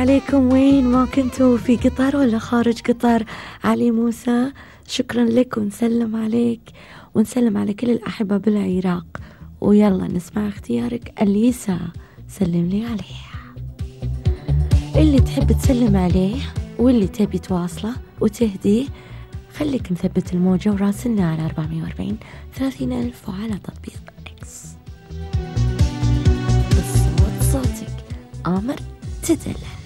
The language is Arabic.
عليكم وين ما كنتوا، في قطر ولا خارج قطر؟ علي موسى شكرا لك، ونسلم عليك ونسلم على كل الأحبة بالعراق. ويلا نسمع اختيارك. أليسا سلم لي عليه، اللي تحب تسلم عليه واللي تبي تواصله وتهديه خليك مثبت الموجة وراسلنا على 440 30,000 وعلى تطبيق إكس. بالصوت صوتك آمر تدلل.